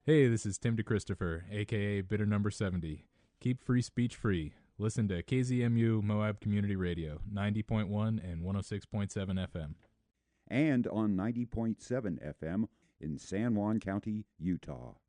Hey, this is Tim DeChristopher, aka Bitter Number 70. Keep free speech free. Listen to KZMU Moab Community Radio, 90.1 and 106.7 FM. And on 90.7 FM in San Juan County, Utah.